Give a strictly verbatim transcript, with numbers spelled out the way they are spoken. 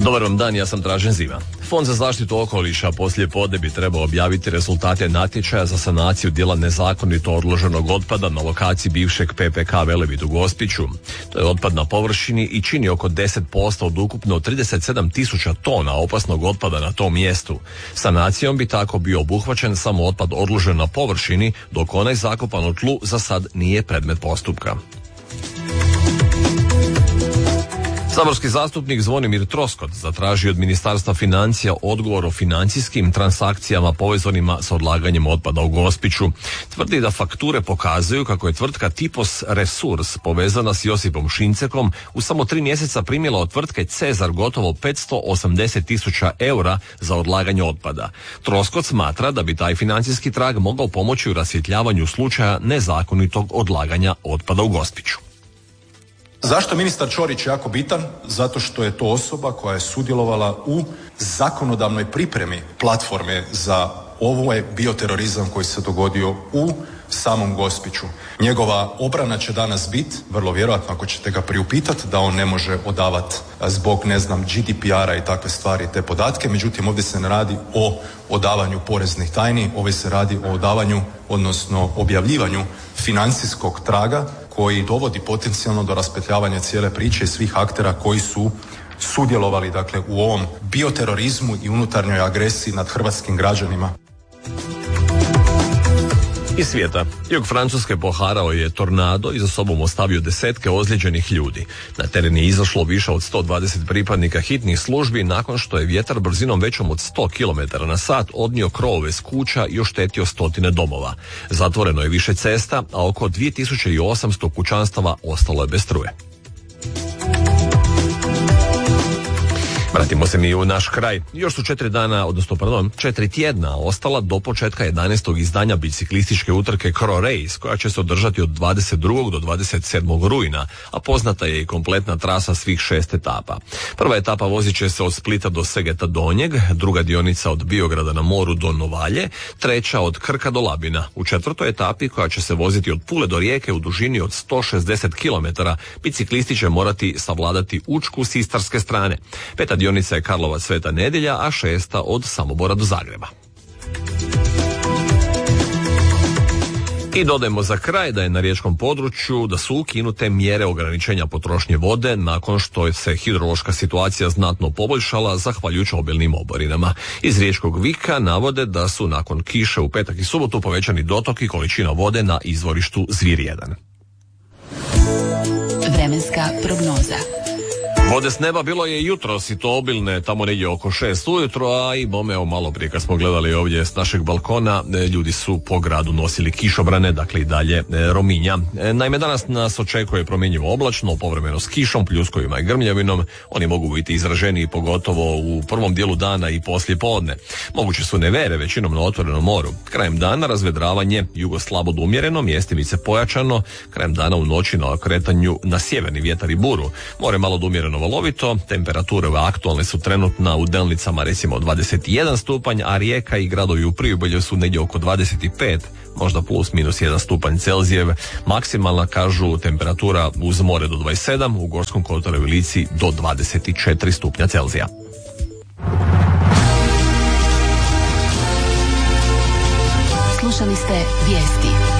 Dobar vam dan, ja sam Dražen Zima. Fond za zaštitu okoliša poslije podne bi trebao objaviti rezultate natječaja za sanaciju dijela nezakonito odloženog otpada na lokaciji bivšeg P P K Velebit u Gospiću. To je otpad na površini i čini oko deset posto od ukupno trideset sedam tisuća tona opasnog otpada na tom mjestu. Sanacijom bi tako bio obuhvaćen samo otpad odložen na površini, dok onaj zakopan u tlu za sad nije predmet postupka. Saborski zastupnik Zvonimir Troskot zatražio od Ministarstva financija odgovor o financijskim transakcijama povezanima s odlaganjem otpada u Gospiću. Tvrdi da fakture pokazuju kako je tvrtka Tipos Resurs povezana s Josipom Šincekom u samo tri mjeseca primila od tvrtke Cezar gotovo petsto osamdeset tisuća eura za odlaganje otpada. Troskot smatra da bi taj financijski trag mogao pomoći u rasvjetljavanju slučaja nezakonitog odlaganja otpada u Gospiću. Zašto ministar Ćorić jako bitan? Zato što je to osoba koja je sudjelovala u zakonodavnoj pripremi platforme za ovaj bioterorizam koji se dogodio u samom Gospiću. Njegova obrana će danas biti, vrlo vjerojatno ako ćete ga priupitati, da on ne može odavati zbog, ne znam, G D P R-a i takve stvari, te podatke. Međutim, ovdje se ne radi o odavanju poreznih tajni, ovdje se radi o odavanju, odnosno objavljivanju financijskog traga koji dovodi potencijalno do raspetljavanja cijele priče i svih aktera koji su sudjelovali, dakle, u ovom bioterorizmu i unutarnjoj agresiji nad hrvatskim građanima. Iz svijeta. Jug Francuske poharao je tornado i za sobom ostavio desetke ozlijeđenih ljudi. Na teren je izašlo više od sto dvadeset pripadnika hitnih službi nakon što je vjetar brzinom većom od sto kilometara na sat odnio krovove s kuća i oštetio stotine domova. Zatvoreno je više cesta, a oko dvije tisuće osamsto kućanstava ostalo je bez struje. Vratimo se mi u naš kraj. Još su četiri dana, odnosno pardon, četiri tjedna ostala do početka jedanaestog izdanja biciklističke utrke Cro Race, koja će se održati od dvadeset drugog do dvadeset sedmog rujna, a poznata je i kompletna trasa svih šest etapa. Prva etapa vozit će se od Splita do Segeta Donjeg, druga dionica od Biograda na moru do Novalje, treća od Krka do Labina. U četvrtoj etapi, koja će se voziti od Pule do Rijeke u dužini od sto šezdeset kilometara, biciklisti će morati savladati Učku s istarske strane. Peta dionica je Karlovac Sveta Nedjelja, a šesta od Samobora do Zagreba. I dodajemo za kraj da je na riječkom području da su ukinute mjere ograničenja potrošnje vode nakon što se hidrološka situacija znatno poboljšala zahvaljujući obilnim oborinama. Iz riječkog Vika navode da su nakon kiše u petak i subotu povećani dotok i količina vode na izvorištu Zvir jedan. Vremenska prognoza. Vode s neba bilo je jutros i to obilne, tamo negdje oko šest ujutro, a i bome, evo malo prije kad smo gledali ovdje s našeg balkona, ljudi su po gradu nosili kišobrane, dakle i dalje rominja. Naime, danas nas očekuje promjenjivo oblačno, povremeno s kišom, pljuskovima i grmljavinom. Oni mogu biti izraženiji pogotovo u prvom dijelu dana i poslije podne. Moguće su nevere, većinom na otvorenom moru. Krajem dana razvedravanje, jugo slabo do umjereno, mjestimice pojačano, krajem dana u noći na okretanju na sjeverni vjetar i buru. More malo do umjereno valovito, temperature aktualne su trenutno u Delnicama recimo dvadeset jedan stupanj, a Rijeka i gradovi u Priobalju su negdje oko dvadeset pet, možda plus minus jedan stupanj Celzijev. Maksimalna, kažu, temperatura uz more do dvadeset sedam, u Gorskom kotaru i Lici do dvadeset četiri stupnja Celzija. Slušali ste vijesti.